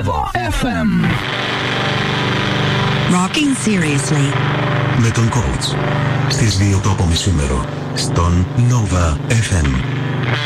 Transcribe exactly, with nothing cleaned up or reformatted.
Nova εφ εμ. Rocking seriously. Με τον coach. Στις δύο το απομισήμερο. Στον Nova εφ εμ.